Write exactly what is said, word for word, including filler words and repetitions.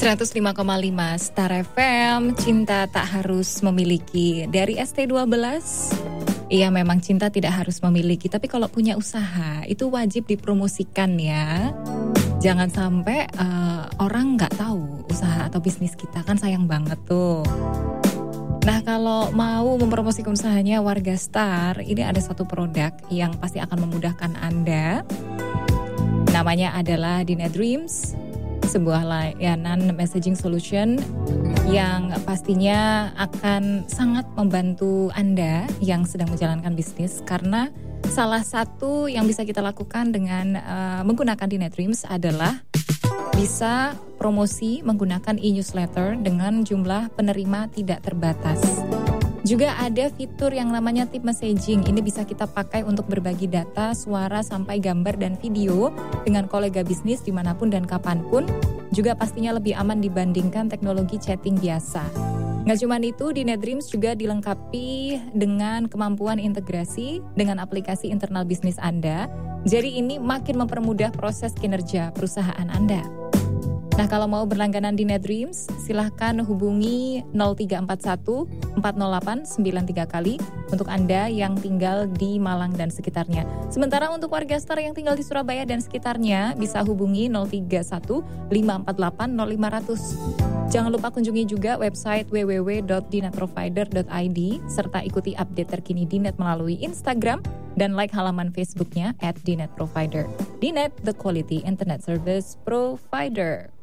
seratus lima koma lima Star F M, cinta tak harus memiliki. Dari S T dua belas, iya memang cinta tidak harus memiliki, tapi kalau punya usaha itu wajib dipromosikan ya. Jangan sampai uh, orang nggak tahu usaha atau bisnis kita, kan sayang banget tuh. Nah, kalau mau mempromosikan usahanya warga Star, ini ada satu produk yang pasti akan memudahkan Anda. Namanya adalah Dina Dreams, sebuah layanan messaging solution yang pastinya akan sangat membantu Anda yang sedang menjalankan bisnis, karena salah satu yang bisa kita lakukan dengan uh, menggunakan Dina Dreams adalah bisa promosi menggunakan e-newsletter dengan jumlah penerima tidak terbatas. Juga ada fitur yang namanya tip messaging. Ini bisa kita pakai untuk berbagi data, suara, sampai gambar dan video dengan kolega bisnis dimanapun dan kapanpun. Juga pastinya lebih aman dibandingkan teknologi chatting biasa. Nggak cuma itu, Dina Dreams juga dilengkapi dengan kemampuan integrasi dengan aplikasi internal bisnis Anda. Jadi ini makin mempermudah proses kinerja perusahaan Anda. Nah, kalau mau berlangganan Dina Dreams, silahkan hubungi nol tiga empat satu empat nol delapan sembilan tiga kali untuk Anda yang tinggal di Malang dan sekitarnya. Sementara untuk warga Star yang tinggal di Surabaya dan sekitarnya, bisa hubungi nol tiga satu lima empat delapan nol lima nol nol. Jangan lupa kunjungi juga website w w w dot dinetprovider dot i d serta ikuti update terkini Dinet melalui Instagram dan like halaman Facebooknya at dinetprovider. Dinet, the quality internet service provider.